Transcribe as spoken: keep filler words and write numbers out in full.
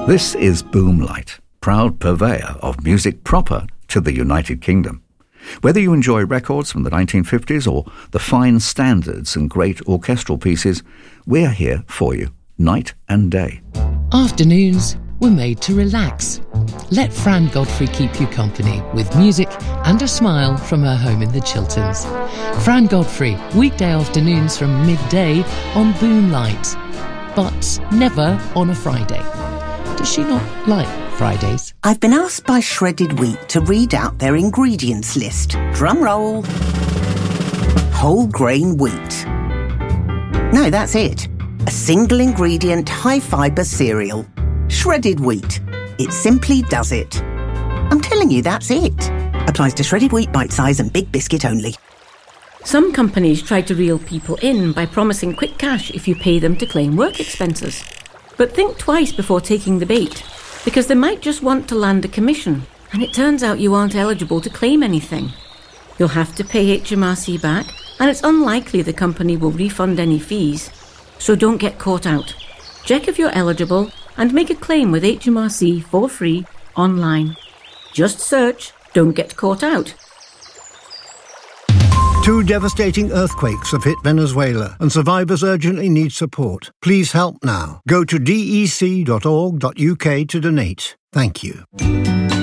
This is Boomlight, proud purveyor of music proper to the United Kingdom. Whether you enjoy records from the nineteen fifties or the fine standards and great orchestral pieces, we're here for you, night and day. Afternoons were made to relax. Let Fran Godfrey keep you company with music and a smile from her home in the Chilterns. Fran Godfrey, weekday afternoons from midday on Boomlight, but never on a Friday. Does she not like Fridays? I've been asked by Shredded Wheat to read out their ingredients list. Drum roll. Whole grain wheat. No, that's it. A single ingredient, high fibre cereal. Shredded wheat. It simply does it. I'm telling you, that's it. Applies to shredded wheat, bite size and big biscuit only. Some companies try to reel people in by promising quick cash if you pay them to claim work expenses. But think twice before taking the bait, because they might just want to land a commission, and it turns out you aren't eligible to claim anything. You'll have to pay H M R C back, and it's unlikely the company will refund any fees. So don't get caught out. Check if you're eligible and make a claim with H M R C for free online. Just search Don't Get Caught Out. Two devastating earthquakes have hit Venezuela and survivors urgently need support. Please help now. Go to dec dot org dot uk to donate. Thank you.